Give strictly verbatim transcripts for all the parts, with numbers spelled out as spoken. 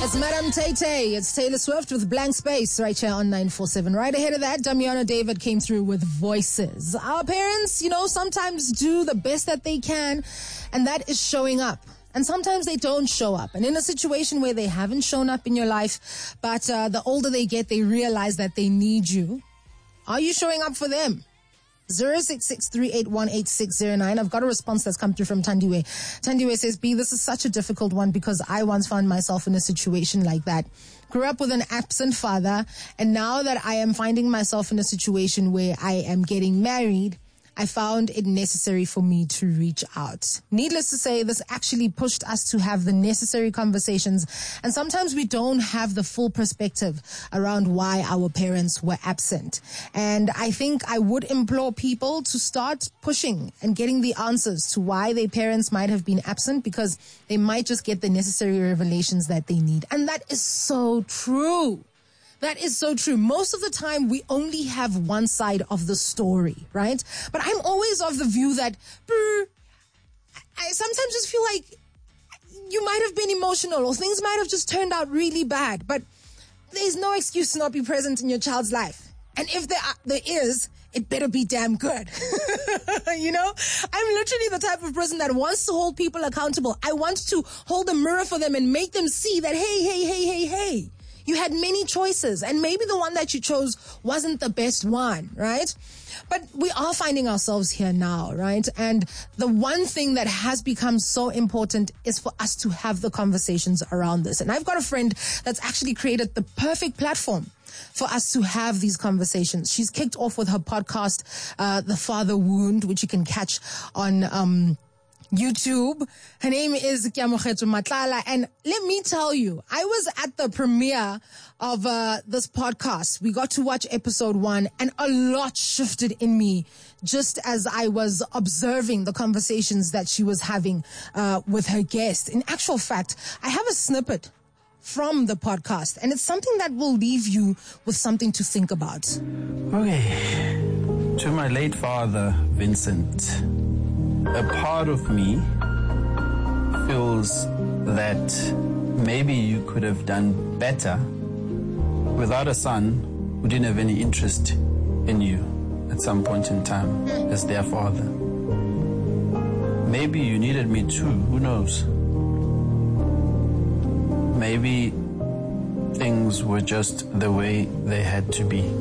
It's Madam Tay Tay. It's Taylor Swift with Blank Space right here on nine four seven. Right ahead of that, Damiana David came through with Voices. Our parents, you know, sometimes do the best that they can, and that is showing up. And sometimes they don't show up. And in a situation where they haven't shown up in your life, but uh, the older they get, they realize that they need you. Are you showing up for them? zero six six three eight one eight six zero nine. I've got a response that's come through from Tandiwe. Tandiwe says, B, this is such a difficult one because I once found myself in a situation like that. Grew up with an absent father, and now that I am finding myself in a situation where I am getting married, I found it necessary for me to reach out. Needless to say, this actually pushed us to have the necessary conversations. And sometimes we don't have the full perspective around why our parents were absent. And I think I would implore people to start pushing and getting the answers to why their parents might have been absent, because they might just get the necessary revelations that they need. And that is so true. That is so true. Most of the time, we only have one side of the story, right? But I'm always of the view that brr, I sometimes just feel like you might have been emotional or things might have just turned out really bad. But there's no excuse to not be present in your child's life. And if there, are, there is, it better be damn good. You know, I'm literally the type of person that wants to hold people accountable. I want to hold a mirror for them and make them see that, hey, hey, hey, hey, hey. You had many choices, and maybe the one that you chose wasn't the best one, right? But we are finding ourselves here now, right? And the one thing that has become so important is for us to have the conversations around this. And I've got a friend that's actually created the perfect platform for us to have these conversations. She's kicked off with her podcast, uh, The Father Wound, which you can catch on um YouTube. Her name is Kiamogetso Matlala. And let me tell you, I was at the premiere of uh, this podcast. We got to watch episode one, and a lot shifted in me just as I was observing the conversations that she was having uh, with her guest. In actual fact, I have a snippet from the podcast, and it's something that will leave you with something to think about. Okay. To my late father, Vincent, a part of me feels that maybe you could have done better without a son who didn't have any interest in you at some point in time as their father. Maybe you needed me too, who knows? Maybe things were just the way they had to be.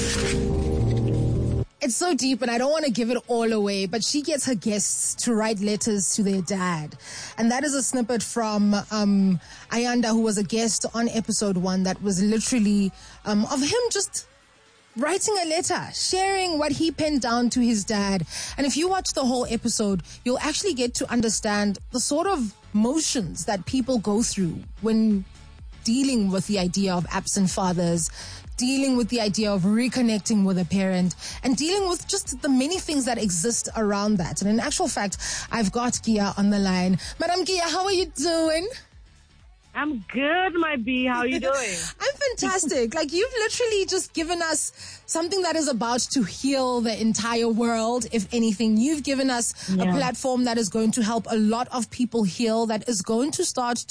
It's so deep, and I don't want to give it all away, but she gets her guests to write letters to their dad. And that is a snippet from um, Ayanda, who was a guest on episode one, that was literally um, of him just writing a letter, sharing what he penned down to his dad. And if you watch the whole episode, you'll actually get to understand the sort of motions that people go through when dealing with the idea of absent fathers, dealing with the idea of reconnecting with a parent, and dealing with just the many things that exist around that. And in actual fact, I've got Gia on the line. Madam Gia, how are you doing? I'm good, my B. How are you doing? I'm fantastic. Like, you've literally just given us something that is about to heal the entire world. If anything, you've given us yeah. a platform that is going to help a lot of people heal, that is going to start